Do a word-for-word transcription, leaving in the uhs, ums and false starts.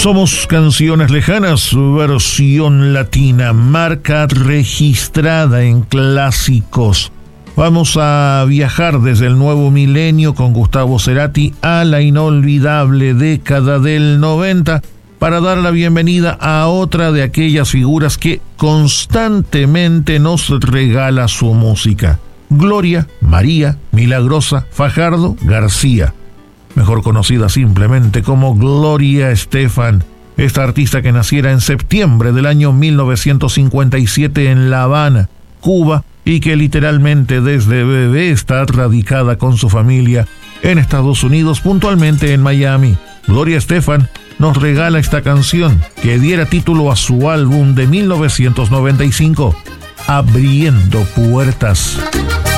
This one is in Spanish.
Somos Canciones Lejanas, versión latina, marca registrada en clásicos. Vamos a viajar desde el nuevo milenio con Gustavo Cerati a la inolvidable década del noventa para dar la bienvenida a otra de aquellas figuras que constantemente nos regala su música. Gloria María Milagrosa Fajardo García, mejor conocida simplemente como Gloria Estefan, esta artista que naciera en septiembre del año mil novecientos cincuenta y siete en La Habana, Cuba, y que literalmente desde bebé está radicada con su familia en Estados Unidos, puntualmente en Miami. Gloria Estefan nos regala esta canción que diera título a su álbum de mil novecientos noventa y cinco, Abriendo Puertas.